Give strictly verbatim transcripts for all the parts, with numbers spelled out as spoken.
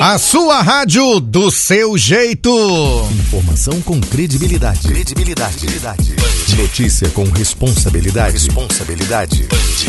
A sua rádio do seu jeito. Informação com credibilidade. Credibilidade. Notícia com responsabilidade. Responsabilidade.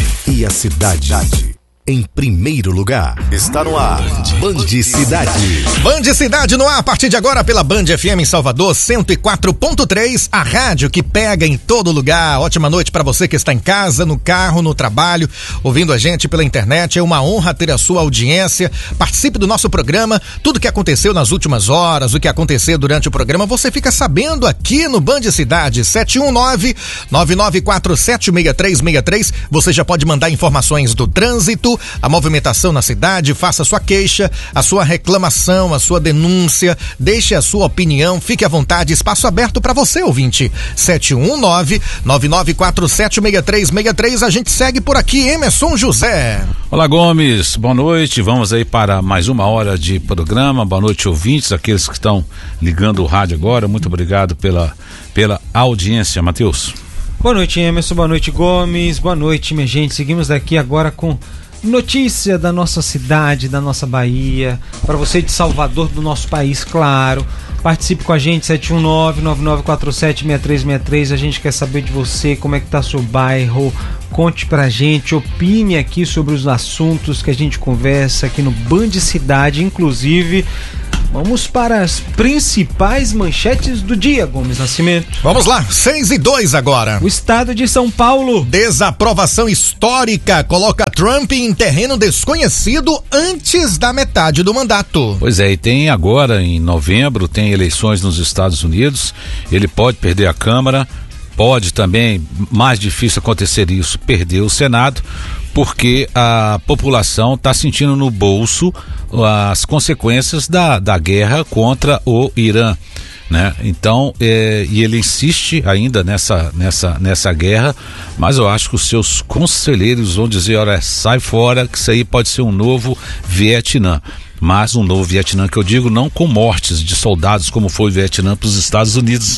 E a cidade em primeiro lugar. Está no ar, Band Cidade. Band Cidade no ar, a partir de agora pela Band F M em Salvador, cento e quatro ponto três, a rádio que pega em todo lugar. Ótima noite para você que está em casa, no carro, no trabalho, ouvindo a gente pela internet. É uma honra ter a sua audiência. Participe do nosso programa. Tudo que aconteceu nas últimas horas, o que aconteceu durante o programa, você fica sabendo aqui no Band Cidade. sete um nove, nove nove quatro sete, seis três seis três. Você já pode mandar informações do trânsito, a movimentação na cidade, faça a sua queixa, a sua reclamação, a sua denúncia, deixe a sua opinião, fique à vontade, espaço aberto para você, ouvinte. sete um nove, nove nove quatro sete, seis três seis três. A gente segue por aqui, Emerson José. Olá, Gomes, boa noite, vamos aí para mais uma hora de programa. Boa noite, ouvintes, aqueles que estão ligando o rádio agora, muito obrigado pela, pela audiência, Matheus. Boa noite, Emerson, boa noite, Gomes, boa noite, minha gente. Seguimos daqui agora com notícia da nossa cidade, da nossa Bahia, para você de Salvador, do nosso país, claro. Participe com a gente, sete um nove, nove nove quatro sete, seis três seis três. A gente quer saber de você, como é que tá seu bairro. Conte pra gente, opine aqui sobre os assuntos que a gente conversa aqui no Band Cidade. Inclusive, vamos para as principais manchetes do dia, Gomes Nascimento. Vamos lá, seis e dois agora. O estado de São Paulo. Desaprovação histórica coloca Trump em terreno desconhecido antes da metade do mandato. Pois é, e tem agora, em novembro, tem eleições nos Estados Unidos. Ele pode perder a Câmara, pode também, mais difícil acontecer isso, perder o Senado, porque a população está sentindo no bolso as consequências da, da guerra contra o Irã, né? Então, é, e ele insiste ainda nessa, nessa, nessa guerra, mas eu acho que os seus conselheiros vão dizer, olha, sai fora, que isso aí pode ser um novo Vietnã. Mas um novo Vietnã, que eu digo, não com mortes de soldados como foi o Vietnã para os Estados Unidos,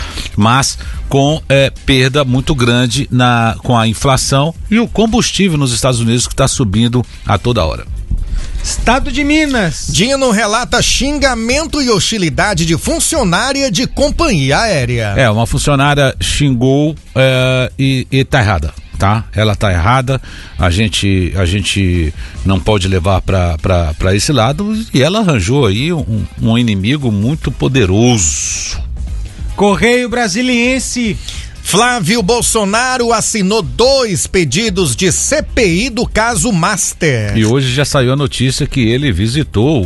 mas com é, perda muito grande na, com a inflação e o combustível nos Estados Unidos que está subindo a toda hora. Estado de Minas. Dino relata xingamento e hostilidade de funcionária de companhia aérea. É, uma funcionária xingou é, e, e tá errada. Tá? Ela tá errada, a gente, a gente não pode levar para esse lado, e ela arranjou aí um, um inimigo muito poderoso. Correio Brasiliense. Flávio Bolsonaro assinou dois pedidos de C P I do caso Master. E hoje já saiu a notícia que ele visitou uh,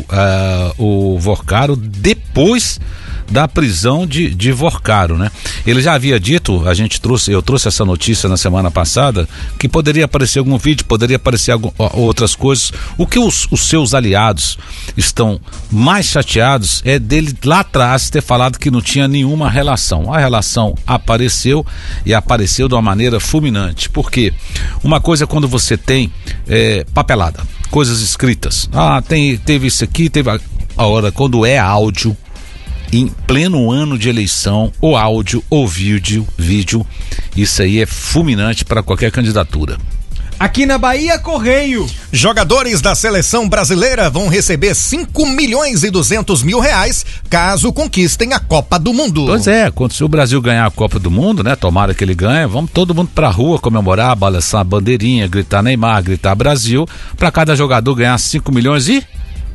o Vorcaro depois da prisão de, de Vorcaro, né? Ele já havia dito, a gente trouxe, eu trouxe essa notícia na semana passada, que poderia aparecer algum vídeo, poderia aparecer algum, outras coisas. O que os, os seus aliados estão mais chateados é dele lá atrás ter falado que não tinha nenhuma relação. A relação apareceu e apareceu de uma maneira fulminante. Por quê? Uma coisa é quando você tem é, papelada, coisas escritas. Ah, tem, teve isso aqui, teve a, a hora, quando é áudio, em pleno ano de eleição, ou áudio ou vídeo, vídeo, isso aí é fulminante para qualquer candidatura. Aqui na Bahia, Correio. Jogadores da seleção brasileira vão receber cinco milhões e duzentos mil reais caso conquistem a Copa do Mundo. Pois é, quando se o Brasil ganhar a Copa do Mundo, né, tomara que ele ganhe, vamos todo mundo pra rua comemorar, balançar a bandeirinha, gritar Neymar, gritar Brasil, para cada jogador ganhar cinco milhões e...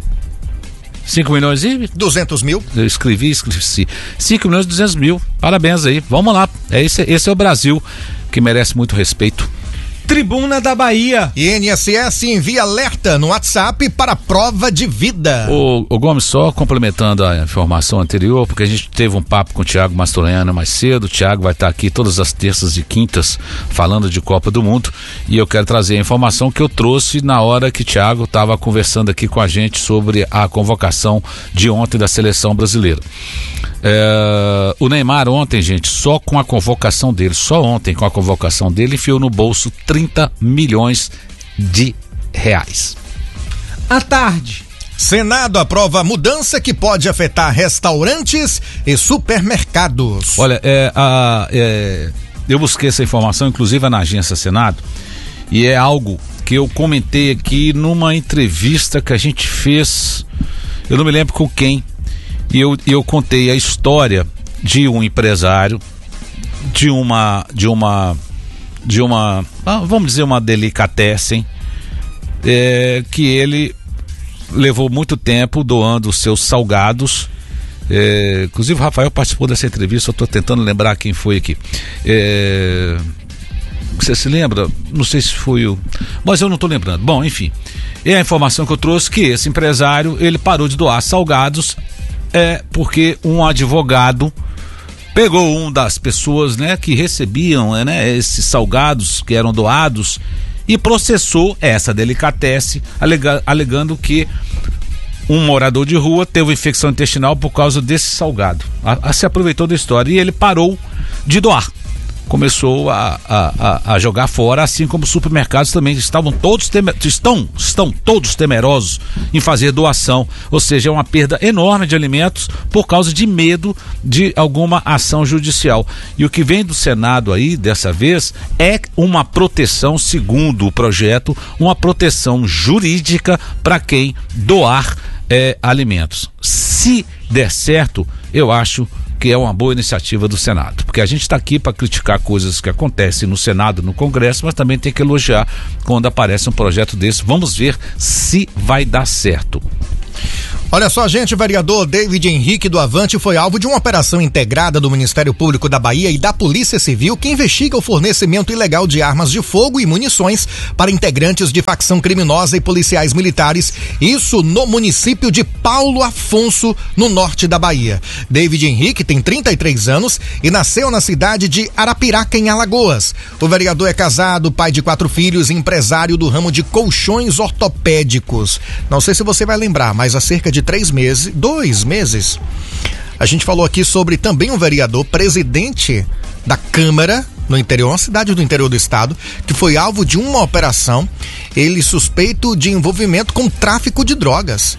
cinco milhões e... duzentos mil. Eu escrevi, escrevi. cinco milhões e duzentos mil. Parabéns aí. Vamos lá. É esse, esse é o Brasil, que merece muito respeito. Tribuna da Bahia. I N S S envia alerta no WhatsApp para prova de vida. O, o Gomes, só complementando a informação anterior, porque a gente teve um papo com o Thiago Mastroianni mais cedo. O Thiago vai estar aqui todas as terças e quintas falando de Copa do Mundo, e eu quero trazer a informação que eu trouxe na hora que o Thiago estava conversando aqui com a gente sobre a convocação de ontem da seleção brasileira. É, o Neymar ontem, gente, só com a convocação dele, só ontem com a convocação dele, enfiou no bolso trinta milhões de reais. À tarde. Senado aprova mudança que pode afetar restaurantes e supermercados. Olha, é, a, é, eu busquei essa informação, inclusive na agência Senado, e é algo que eu comentei aqui numa entrevista que a gente fez. eu não me lembro com quem, e eu, eu contei a história de um empresário, de uma, de uma, de uma, vamos dizer uma delicatessen, é, que ele levou muito tempo doando os seus salgados. É, inclusive o Rafael participou dessa entrevista, eu estou tentando lembrar quem foi aqui. É, você se lembra? Não sei se foi o... Mas eu não estou lembrando. Bom, enfim. E a informação que eu trouxe que esse empresário, ele parou de doar salgados é, porque um advogado pegou um das pessoas, né, que recebiam, né, esses salgados que eram doados e processou essa delicatessen, alega, alegando que um morador de rua teve infecção intestinal por causa desse salgado. A, a se aproveitou da história e ele parou de doar. Começou a, a, a jogar fora, assim como os supermercados também estavam todos temer, estão, estão todos temerosos em fazer doação, ou seja, é uma perda enorme de alimentos por causa de medo de alguma ação judicial. E o que vem do Senado aí, dessa vez, é uma proteção, segundo o projeto, uma proteção jurídica para quem doar é, alimentos. Se der certo, eu acho que é uma boa iniciativa do Senado, porque a gente está aqui para criticar coisas que acontecem no Senado, no Congresso, mas também tem que elogiar quando aparece um projeto desse. Vamos ver se vai dar certo. Olha só, gente, o vereador David Henrique do Avante foi alvo de uma operação integrada do Ministério Público da Bahia e da Polícia Civil que investiga o fornecimento ilegal de armas de fogo e munições para integrantes de facção criminosa e policiais militares, isso no município de Paulo Afonso, no norte da Bahia. David Henrique tem trinta e três anos e nasceu na cidade de Arapiraca, em Alagoas. O vereador é casado, pai de quatro filhos e empresário do ramo de colchões ortopédicos. Não sei se você vai lembrar, mas há cerca de três meses, dois meses, a gente falou aqui sobre também um vereador, presidente da Câmara no interior, uma cidade do interior do estado, que foi alvo de uma operação, ele suspeito de envolvimento com tráfico de drogas.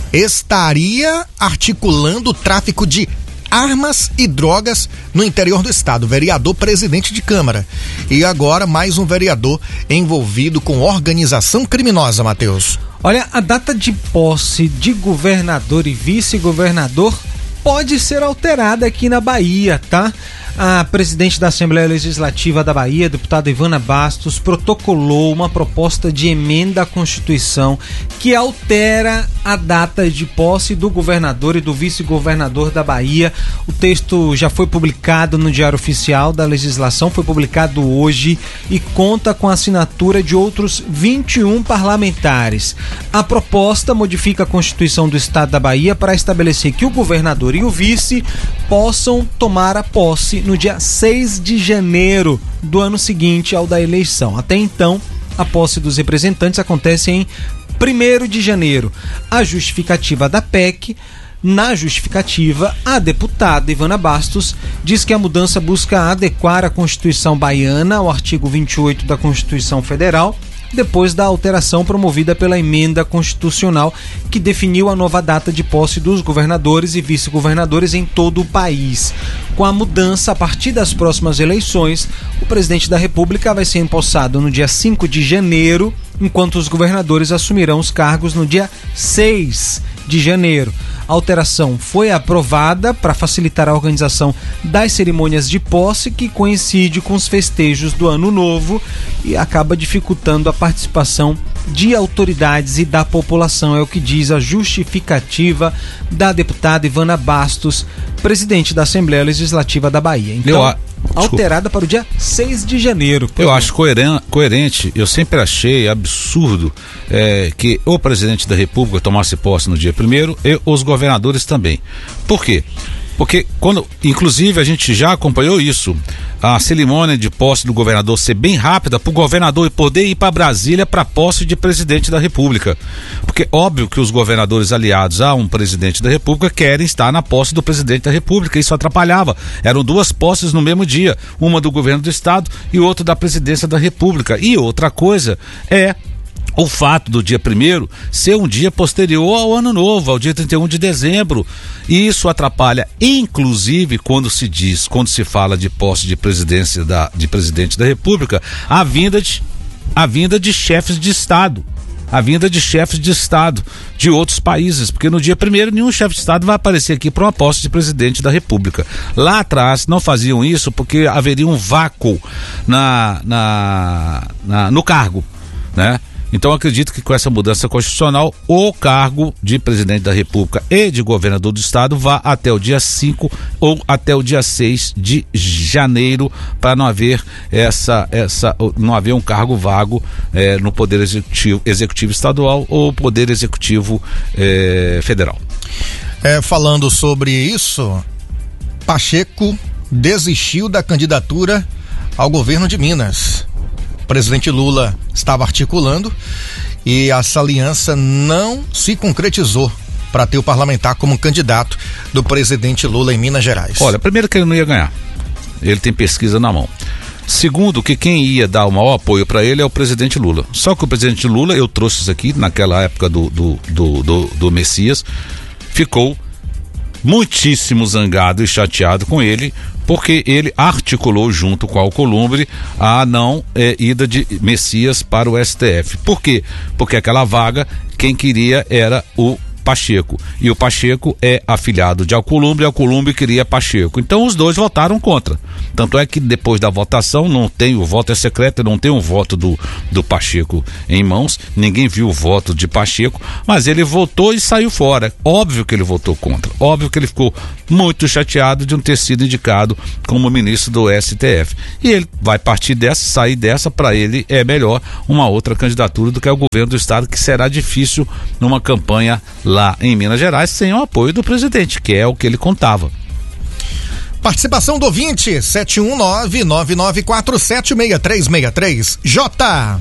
Estaria articulando o tráfico de armas e drogas no interior do estado, vereador presidente de Câmara. E agora mais um vereador envolvido com organização criminosa, Matheus. Olha, a data de posse de governador e vice-governador pode ser alterada aqui na Bahia, tá? A presidente da Assembleia Legislativa da Bahia, deputada Ivana Bastos, protocolou uma proposta de emenda à Constituição que altera a data de posse do governador e do vice-governador da Bahia. O texto já foi publicado no Diário Oficial da Legislação, foi publicado hoje e conta com a assinatura de outros vinte e um parlamentares. A proposta modifica a Constituição do Estado da Bahia para estabelecer que o governador e o vice possam tomar a posse no dia seis de janeiro do ano seguinte ao da eleição. Até então, a posse dos representantes acontece em primeiro de janeiro. A justificativa da P E C, na justificativa, a deputada Ivana Bastos diz que a mudança busca adequar a Constituição baiana ao artigo vinte e oito da Constituição Federal, depois da alteração promovida pela emenda constitucional que definiu a nova data de posse dos governadores e vice-governadores em todo o país. Com a mudança, a partir das próximas eleições, o presidente da República vai ser empossado no dia cinco de janeiro, enquanto os governadores assumirão os cargos no dia seis de janeiro. A alteração foi aprovada para facilitar a organização das cerimônias de posse, que coincide com os festejos do Ano Novo e acaba dificultando a participação de autoridades e da população, é o que diz a justificativa da deputada Ivana Bastos, presidente da Assembleia Legislativa da Bahia. Então, eu, alterada para o dia seis de janeiro. Eu acho coerente, eu sempre achei absurdo é, que o presidente da República tomasse posse no dia primeiro e os governadores também. Por quê? Porque quando, inclusive, a gente já acompanhou isso, a cerimônia de posse do governador ser bem rápida, para o governador poder ir para Brasília para posse de presidente da República. Porque óbvio que os governadores aliados a um presidente da República querem estar na posse do presidente da República, isso atrapalhava. Eram duas posses no mesmo dia, uma do governo do estado e outra da presidência da República. E outra coisa é o fato do dia primeiro ser um dia posterior ao Ano Novo, ao dia trinta e um de dezembro. E isso atrapalha, inclusive, quando se diz, quando se fala de posse de presidência da, de presidente da República, a vinda de, a vinda de chefes de Estado. a vinda de chefes de Estado de outros países, porque no dia primeiro nenhum chefe de Estado vai aparecer aqui para uma posse de presidente da República. Lá atrás não faziam isso porque haveria um vácuo na, na, na, no cargo, né? Então acredito que com essa mudança constitucional, o cargo de presidente da República e de governador do estado vá até o dia cinco ou até o dia seis de janeiro, para não haver essa, essa, não haver um cargo vago eh, no Poder Executivo, Executivo Estadual ou Poder Executivo eh, Federal. É, falando sobre isso, Pacheco desistiu da candidatura ao governo de Minas. O presidente Lula estava articulando e essa aliança não se concretizou para ter o parlamentar como candidato do presidente Lula em Minas Gerais. Olha, primeiro que ele não ia ganhar. Ele tem pesquisa na mão. Segundo, que quem ia dar o maior apoio para ele é o presidente Lula. Só que o presidente Lula, eu trouxe isso aqui naquela época do, do, do, do, do Messias, ficou muitíssimo zangado e chateado com ele, porque ele articulou junto com a Alcolumbre a não é, ida de Messias para o S T F. Por quê? Porque aquela vaga, quem queria era o Pacheco, e o Pacheco é afiliado de Alcolumbre, e Alcolumbre queria Pacheco, então os dois votaram contra. Tanto é que depois da votação, não tem, o voto é secreto, não tem um voto do, do Pacheco em mãos, ninguém viu o voto de Pacheco, mas ele votou e saiu fora. Óbvio que ele votou contra, óbvio que ele ficou muito chateado de não ter sido indicado como ministro do S T F, e ele vai partir dessa, sair dessa, para ele é melhor uma outra candidatura do que o governo do estado, que será difícil numa campanha lá em Minas Gerais sem o apoio do presidente, que é o que ele contava. Participação do ouvinte, sete um nove, nove nove quatro sete, seis três seis três. J.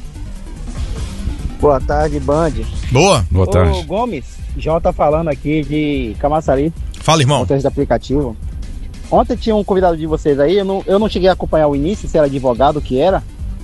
Boa tarde, Band. Boa. Boa tarde. Ô, Gomes, J falando aqui de Camaçari. Fala, irmão. Motorista do aplicativo. Ontem tinha um convidado de vocês aí, eu não, eu não cheguei a acompanhar o início, se era advogado, o que era.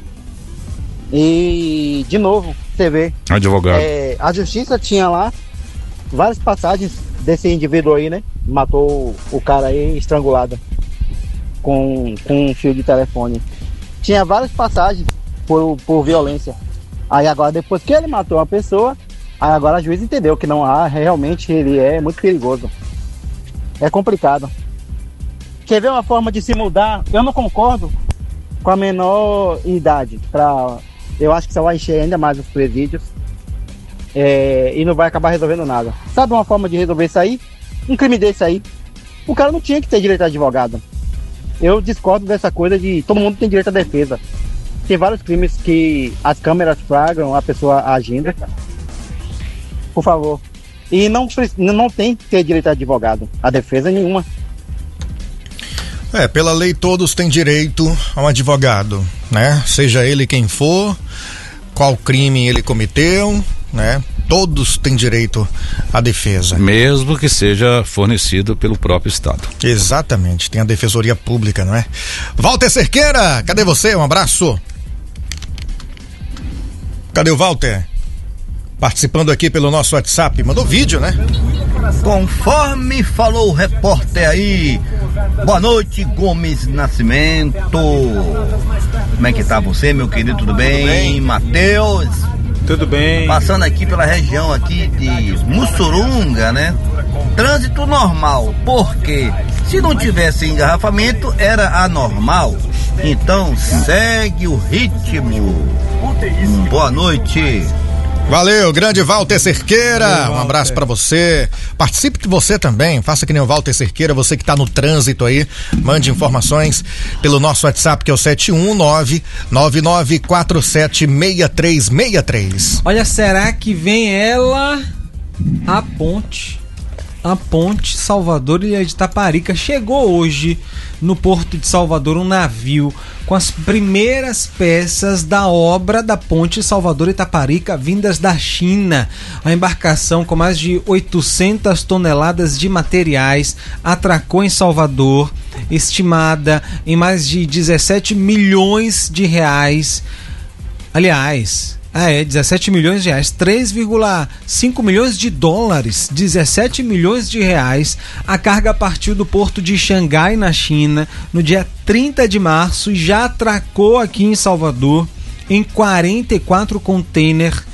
E, de novo, você vê. Advogado. É, a justiça tinha lá várias passagens desse indivíduo aí, né? Matou o cara aí estrangulado com, com um fio de telefone. Tinha várias passagens por, por violência. Aí agora, depois que ele matou uma pessoa, aí agora a juiz entendeu que não há, realmente ele é muito perigoso. É complicado. Quer ver uma forma de se mudar? Eu não concordo com a menor idade. Pra, eu acho que só vai encher ainda mais os presídios. É, e não vai acabar resolvendo nada. Sabe uma forma de resolver isso aí? Um crime desse aí, o cara não tinha que ter direito a advogado. Eu discordo dessa coisa de todo mundo tem direito à defesa. Tem vários crimes que as câmeras flagram a pessoa agindo. Por favor. E não, não tem que ter direito a advogado. A defesa nenhuma. É, pela lei todos têm direito a um advogado, né? Seja ele quem for, qual crime ele cometeu, né? Todos têm direito à defesa. Mesmo que seja fornecido pelo próprio Estado. Exatamente, tem a defensoria pública, não é? Walter Cerqueira, cadê você? Um abraço. Cadê o Walter? Participando aqui pelo nosso WhatsApp, mandou vídeo, né? Conforme falou o repórter aí, boa noite, Gomes Nascimento. Como é que tá você, meu querido? Tudo bem? Tudo bem? Matheus? Tudo bem. Passando aqui pela região aqui de Mussurunga, né? Trânsito normal, porque se não tivesse engarrafamento era anormal. Então segue o ritmo. Boa noite. Valeu, grande Walter Cerqueira, um abraço pra você. Participe de você também, faça que nem o Walter Cerqueira, você que tá no trânsito aí, mande informações pelo nosso WhatsApp, que é o sete um nove, nove nove quatro sete, seis três seis três. Olha, será que vem ela, a ponte, a ponte Salvador e de Itaparica? Chegou hoje no Porto de Salvador um navio com as primeiras peças da obra da ponte Salvador Itaparica vindas da China. A embarcação com mais de oitocentas toneladas de materiais atracou em Salvador, estimada em mais de dezessete milhões de reais. Aliás, Ah, é, dezessete milhões de reais, três vírgula cinco milhões de dólares, dezessete milhões de reais. A carga partiu do porto de Xangai, na China, no dia trinta de março e já atracou aqui em Salvador em quarenta e quatro container,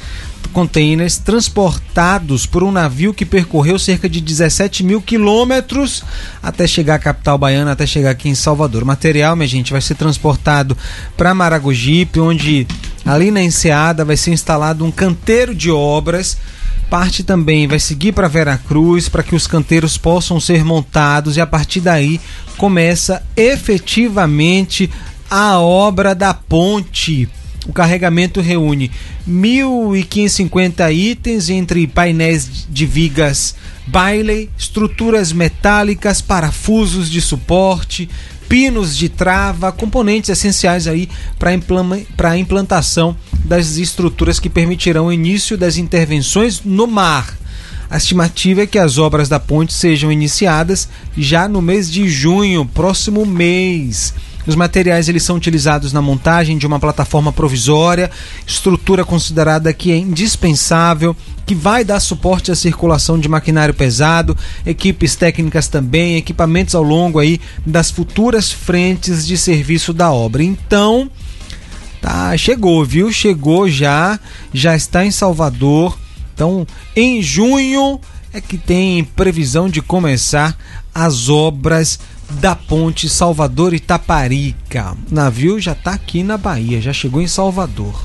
containers transportados por um navio que percorreu cerca de dezessete mil quilômetros até chegar à capital baiana, até chegar aqui em Salvador. O material, minha gente, vai ser transportado para Maragogipe, onde ali na Enseada vai ser instalado um canteiro de obras. Parte também vai seguir para Veracruz para que os canteiros possam ser montados e a partir daí começa efetivamente a obra da ponte. O carregamento reúne mil quinhentos e cinquenta itens entre painéis de vigas Bailey, estruturas metálicas, parafusos de suporte, pinos de trava, componentes essenciais aí para a implantação das estruturas que permitirão o início das intervenções no mar. A estimativa é que as obras da ponte sejam iniciadas já no mês de junho, próximo mês. Os materiais eles são utilizados na montagem de uma plataforma provisória, estrutura considerada que é indispensável, que vai dar suporte à circulação de maquinário pesado, equipes técnicas também, equipamentos ao longo aí das futuras frentes de serviço da obra. Então, tá, chegou, viu? Chegou já, já está em Salvador. Então, em junho é que tem previsão de começar as obras da ponte Salvador-Itaparica. O navio já está aqui na Bahia, já chegou em Salvador.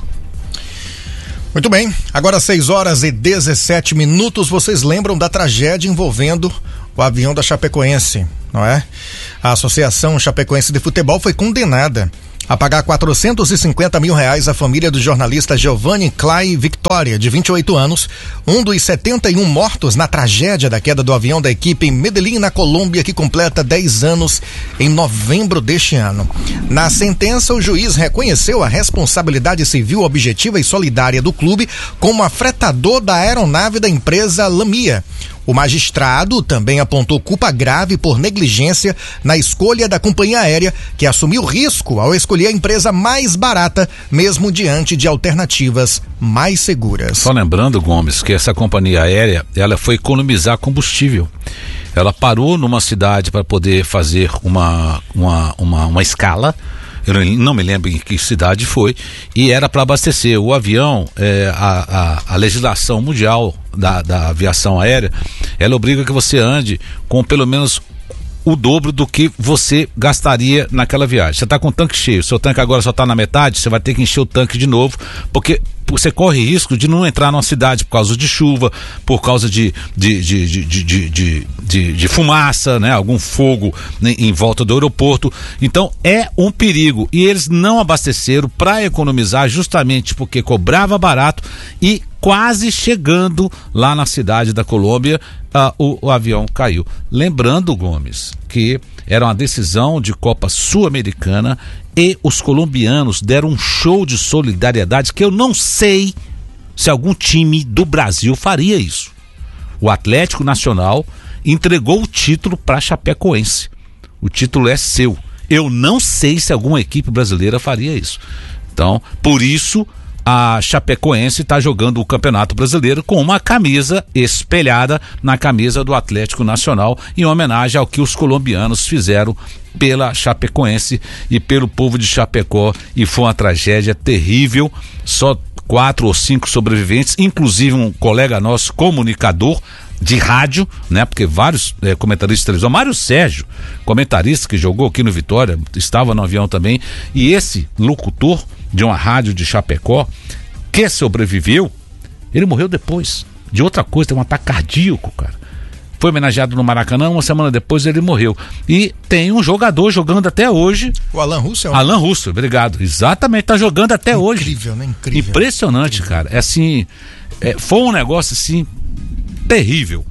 Muito bem, agora seis horas e dezessete minutos. Vocês lembram da tragédia envolvendo o avião da Chapecoense, não é? A Associação Chapecoense de Futebol foi condenada a pagar quatrocentos e cinquenta mil reais à família do jornalista Giovanni Clay Victoria, de vinte e oito anos, um dos setenta e um mortos na tragédia da queda do avião da equipe em Medellín, na Colômbia, que completa dez anos em novembro deste ano. Na sentença, o juiz reconheceu a responsabilidade civil objetiva e solidária do clube como afretador da aeronave da empresa Lamia. O magistrado também apontou culpa grave por negligência na escolha da companhia aérea, que assumiu risco ao escolher a empresa mais barata, mesmo diante de alternativas mais seguras. Só lembrando, Gomes, que essa companhia aérea, ela foi economizar combustível. Ela parou numa cidade para poder fazer uma, uma, uma, uma escala. Eu não me lembro em que cidade foi, e era para abastecer o avião. É, a, a, a legislação mundial da, da aviação aérea, ela obriga que você ande com pelo menos o dobro do que você gastaria naquela viagem. Você está com o tanque cheio, seu tanque agora só está na metade, você vai ter que encher o tanque de novo, porque você corre risco de não entrar numa cidade por causa de chuva, por causa de, de, de, de, de, de, de, de fumaça, né? Algum fogo em volta do aeroporto. Então é um perigo, e eles não abasteceram para economizar, justamente porque cobrava barato, e quase chegando lá na cidade da Colômbia, uh, o, o avião caiu. Lembrando, Gomes, que era uma decisão de Copa Sul-Americana e os colombianos deram um show de solidariedade que eu não sei se algum time do Brasil faria isso. O Atlético Nacional entregou o título para Chapecoense. O título é seu. Eu não sei se alguma equipe brasileira faria isso. Então, por isso, a Chapecoense está jogando o Campeonato Brasileiro com uma camisa espelhada na camisa do Atlético Nacional, em homenagem ao que os colombianos fizeram pela Chapecoense e pelo povo de Chapecó, e foi uma tragédia terrível. Só quatro ou cinco sobreviventes, inclusive um colega nosso, comunicador de rádio, né? Porque vários é, comentaristas de televisão, Mário Sérgio, comentarista que jogou aqui no Vitória, estava no avião também, e esse locutor de uma rádio de Chapecó, que sobreviveu, ele morreu depois de outra coisa, tem um ataque cardíaco, cara. Foi homenageado no Maracanã, uma semana depois ele morreu. E tem um jogador jogando até hoje. O Alan Russell? Alan Russell, obrigado. Exatamente, tá jogando até Incrível, hoje. Incrível, né? Incrível. Impressionante, Incrível. cara. É assim, é, foi um negócio assim, terrível.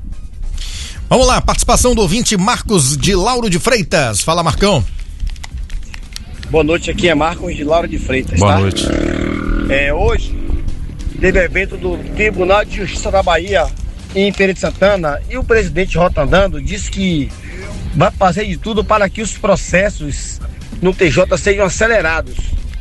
Vamos lá, participação do ouvinte Marcos de Lauro de Freitas. Fala, Marcão. Boa noite, aqui é Marcos de Lauro de Freitas. Boa tá? noite. É, hoje teve evento do Tribunal de Justiça da Bahia em Feira de Santana, e o presidente Rotandando disse que vai fazer de tudo para que os processos no T J sejam acelerados.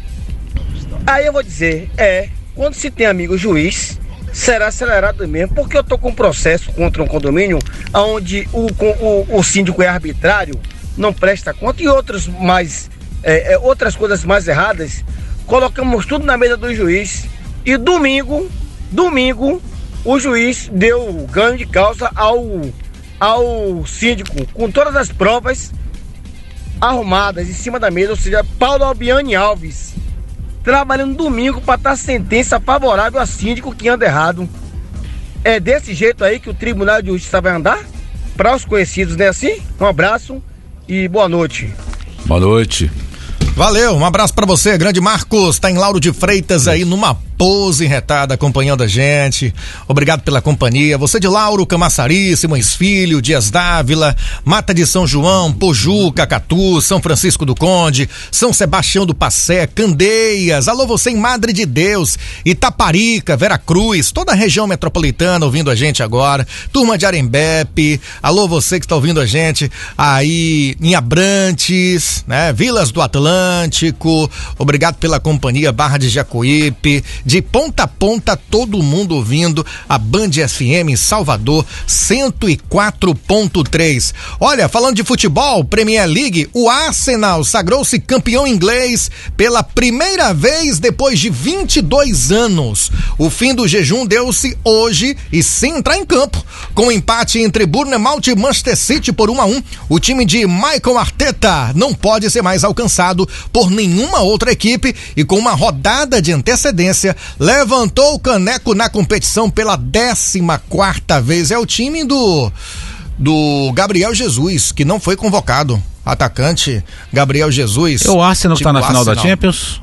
Aí eu vou dizer, é, quando se tem amigo juiz, será acelerado mesmo, porque eu estou com um processo contra um condomínio onde o, o, o síndico é arbitrário, não presta conta, e outros mais, é, é, outras coisas mais erradas. Colocamos tudo na mesa do juiz, e domingo Domingo, o juiz deu ganho de causa ao, ao síndico, com todas as provas arrumadas em cima da mesa, ou seja, Paulo Albiane Alves, trabalhando domingo para dar sentença favorável a síndico que anda errado. É desse jeito aí que o Tribunal de Justiça vai andar? Para os conhecidos, né assim? Um abraço e boa noite. Boa noite. Valeu, um abraço pra você, grande Marcos, tá em Lauro de Freitas aí numa pose retada acompanhando a gente. Obrigado pela companhia. Você de Lauro, Camaçari, Simões Filho, Dias Dávila, Mata de São João, Pojuca, Catu, São Francisco do Conde, São Sebastião do Passé, Candeias, alô você em Madre de Deus, Itaparica, Veracruz, toda a região metropolitana ouvindo a gente agora, turma de Arembepe, alô você que está ouvindo a gente aí em Abrantes, né, Vilas do Atlântico, obrigado pela companhia, Barra de Jacuípe, de ponta a ponta, todo mundo ouvindo a Band F M em Salvador, cento e quatro ponto três. Olha, falando de futebol, Premier League, o Arsenal sagrou-se campeão inglês pela primeira vez depois de vinte e dois anos. O fim do jejum deu-se hoje e sem entrar em campo. Com o empate entre Bournemouth e Manchester City por um a um, o time de Michael Arteta não pode ser mais alcançado por nenhuma outra equipe e com uma rodada de antecedência levantou o caneco na competição pela décima quarta vez. É o time do do Gabriel Jesus, que não foi convocado. Atacante Gabriel Jesus. É o Arsenal que tipo tá na final Arsenal. da Champions?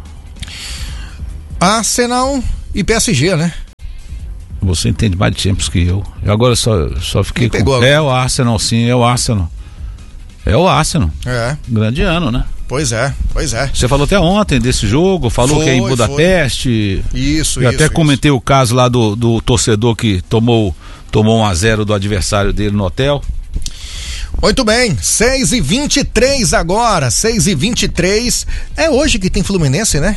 Arsenal e P S G, né? Você entende mais de Champions que eu. Eu agora só, só fiquei Me pegou com... agora. É o Arsenal, sim, é o Arsenal. É o Arsenal. É. Grande ano, né? Pois é, pois é. Você falou até ontem desse jogo, falou Foi, que é em Budapeste. Isso, Eu isso. até isso. comentei o caso lá do, do torcedor que tomou, tomou um a zero do adversário dele no hotel. Muito bem, seis e vinte e três agora, seis e vinte e três. É hoje que tem Fluminense, né?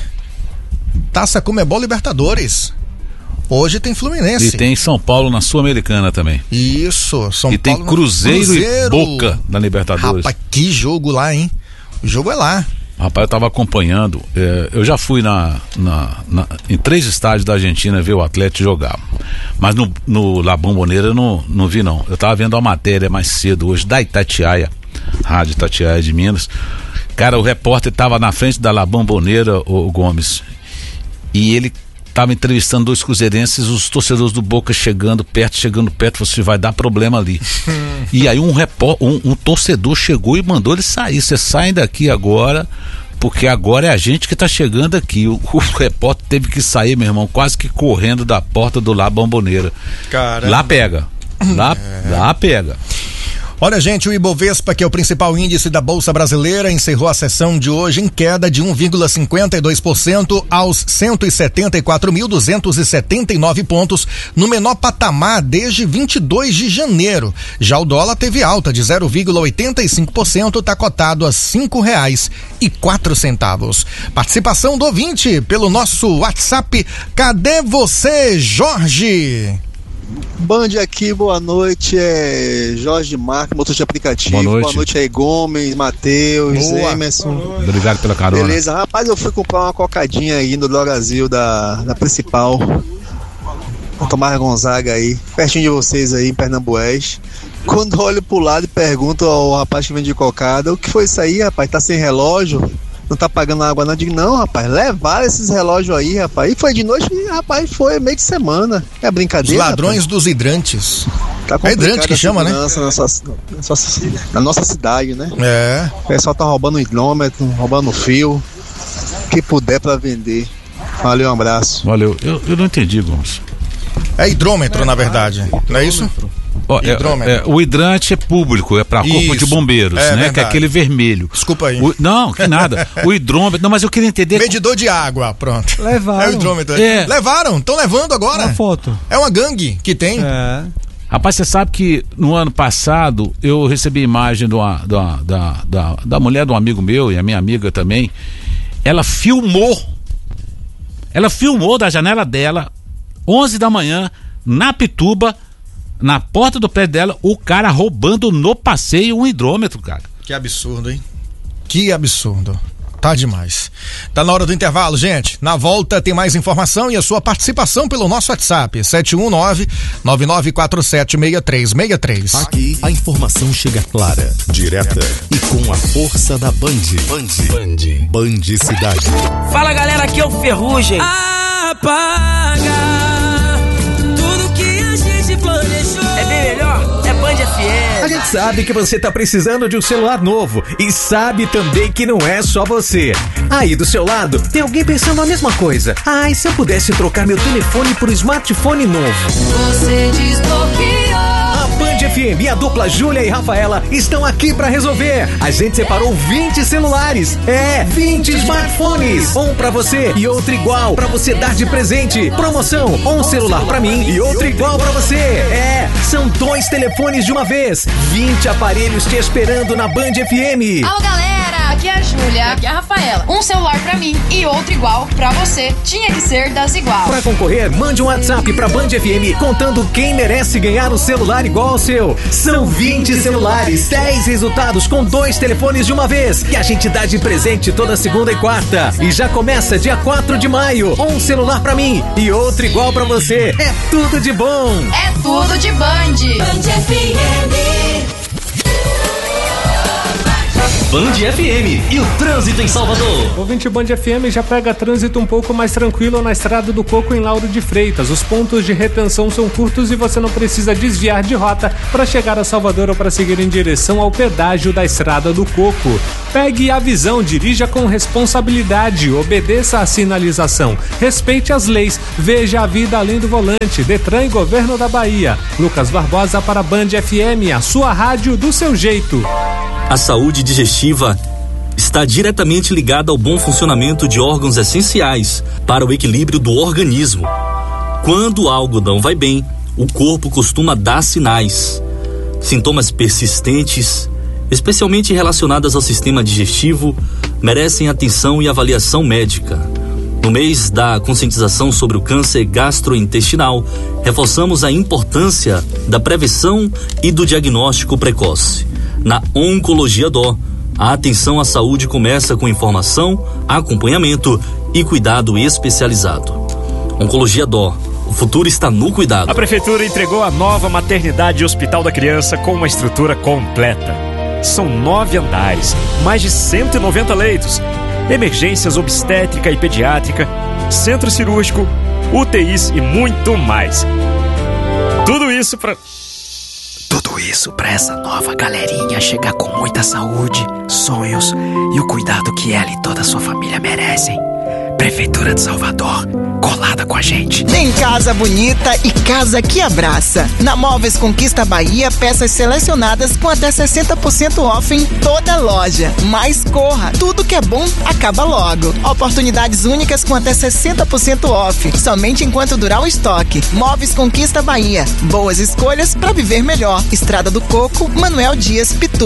Taça Comebol Libertadores. Hoje tem Fluminense. E tem São Paulo na Sul-Americana também. Isso, São e Paulo. tem Cruzeiro, Cruzeiro e Boca na Libertadores. Rapaz, que jogo lá, hein? O jogo é lá. Rapaz, eu tava acompanhando, é, eu já fui na, na, na, em três estádios da Argentina ver o Atlético jogar, mas no, no La Bombonera eu não, não vi não, eu tava vendo a matéria mais cedo hoje da Itatiaia, Rádio Itatiaia de Minas. Cara, o repórter tava na frente da La Bombonera, o, o Gomes, e ele tava entrevistando dois cruzeirenses, os torcedores do Boca chegando perto, chegando perto, você vai dar problema ali. E aí um, repó, um, um torcedor chegou e mandou ele sair, você saem daqui agora, porque agora é a gente que tá chegando aqui. O, o repórter teve que sair, meu irmão, quase que correndo da porta do La Bombonera. Caramba. Lá pega, lá, é. lá pega. Olha, gente, o Ibovespa, que é o principal índice da Bolsa Brasileira, encerrou a sessão de hoje em queda de um vírgula cinquenta e dois por cento aos cento e setenta e quatro mil duzentos e setenta e nove pontos, no menor patamar desde vinte e dois de janeiro. Já o dólar teve alta de zero vírgula oitenta e cinco por cento, está cotado a cinco reais e quatro centavos. Participação do ouvinte pelo nosso WhatsApp. Cadê você, Jorge? Band aqui, boa noite, é Jorge Marques, motor de aplicativo. Boa noite, boa noite aí, Gomes, Matheus, Emerson. Obrigado pela carona. Beleza, rapaz, eu fui comprar uma cocadinha aí no Brasil da, da principal, na Tomás Gonzaga aí, pertinho de vocês aí, em Pernambués. Quando eu olho pro lado e pergunto ao rapaz que vende cocada, o que foi isso aí, rapaz, tá sem relógio? Não tá pagando água não? Eu digo, não, rapaz, levaram esses relógios aí, rapaz. E foi de noite, e, rapaz, foi meio de semana. É brincadeira. Os ladrões, rapaz, dos hidrantes. Tá é hidrante que chama, né? Na nossa, na nossa cidade, né? É. O pessoal tá roubando hidrômetro, roubando fio. O que puder pra vender. Valeu, um abraço. Valeu. Eu, eu não entendi, Gomes. É hidrômetro, é, na verdade. Hidrômetro. Não é isso? Oh, é, é, o hidrante é público, é para corpo Isso, de bombeiros, é, né? Verdade. Que é aquele vermelho. Desculpa aí. O, não, que nada. O hidrômetro, não, mas eu queria entender. Medidor de água, pronto. Levaram. É o hidrômetro. É. Levaram, estão levando agora. Uma foto. É uma gangue que tem. É. Rapaz, você sabe que no ano passado eu recebi imagem de uma, da, da, da, da mulher de um amigo meu e a minha amiga também. Ela filmou. Ela filmou da janela dela, onze da manhã, na Pituba, na porta do prédio dela, o cara roubando no passeio um hidrômetro, cara. Que absurdo, hein? Que absurdo. Tá demais. Tá na hora do intervalo, gente. Na volta tem mais informação e a sua participação pelo nosso WhatsApp, sete um nove, nove nove quatro sete, seis três seis três. Aqui a informação chega clara, direta e com a força da Band. Band. Band. Band Cidade. Fala, galera, aqui é o Ferrugem. Apaga tudo que a gente planejou. É bem melhor, é Band F M. A gente sabe que você tá precisando de um celular novo e sabe também que não é só você. Aí do seu lado, tem alguém pensando a mesma coisa. Ai, se eu pudesse trocar meu telefone por um smartphone novo. Você desbloqueou. A Band F M e a dupla Júlia e Rafaela estão aqui pra resolver. A gente separou vinte celulares. É, vinte smartphones. Um pra você e outro igual pra você dar de presente. Promoção, um celular pra mim e outro igual pra você. É, são dois telefones de uma vez. vinte aparelhos te esperando na Band F M. Alô, galera, aqui é a Júlia, aqui é a Rafaela. Um celular pra mim e outro igual pra você. Tinha que ser das igual. Pra concorrer, mande um WhatsApp pra Band F M contando quem merece ganhar o celular igual ao seu. São vinte celulares, dez resultados com dois telefones de uma vez, que a gente dá de presente toda segunda e quarta. E já começa dia quatro de maio. Um celular pra mim e outro igual pra você. É tudo de bom. É tudo de Band. Band F M. Band F M e o trânsito em Salvador. Ouvinte Band F M já pega trânsito um pouco mais tranquilo na Estrada do Coco em Lauro de Freitas. Os pontos de retenção são curtos e você não precisa desviar de rota para chegar a Salvador ou para seguir em direção ao pedágio da Estrada do Coco. Pegue a visão, dirija com responsabilidade, obedeça à sinalização, respeite as leis, veja a vida além do volante. Detran e Governo da Bahia. Lucas Barbosa para Band F M, a sua rádio do seu jeito. A saúde digestiva está diretamente ligada ao bom funcionamento de órgãos essenciais para o equilíbrio do organismo. Quando algo não vai bem, o corpo costuma dar sinais. Sintomas persistentes, especialmente relacionados ao sistema digestivo, merecem atenção e avaliação médica. No mês da conscientização sobre o câncer gastrointestinal, reforçamos a importância da prevenção e do diagnóstico precoce. Na Oncologia Dó, a atenção à saúde começa com informação, acompanhamento e cuidado especializado. Oncologia Dó, o futuro está no cuidado. A Prefeitura entregou a nova maternidade e hospital da criança com uma estrutura completa. São nove andares, mais de cento e noventa leitos, emergências obstétrica e pediátrica, centro cirúrgico, U T Is e muito mais. Tudo isso para... Tudo isso para essa nova galerinha chegar com muita saúde, sonhos e o cuidado que ela e toda a sua família merecem. Prefeitura de Salvador, colada com a gente. Tem casa bonita e casa que abraça. Na Móveis Conquista Bahia, peças selecionadas com até sessenta por cento off em toda loja. Mas corra, tudo que é bom acaba logo. Oportunidades únicas com até sessenta por cento off, somente enquanto durar o estoque. Móveis Conquista Bahia, boas escolhas para viver melhor. Estrada do Coco, Manuel Dias Pitu.